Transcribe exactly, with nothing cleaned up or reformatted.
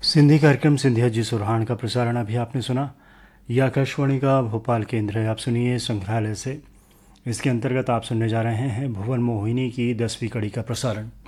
सिंधी कार्यक्रम सिंधिया जी सुरहान का प्रसारण अभी आपने सुना। यह आकाशवाणी का भोपाल केंद्र है। आप सुनिए संग्रहालय से। इसके अंतर्गत आप सुनने जा रहे हैं भुवन मोहिनी की दसवीं कड़ी का प्रसारण।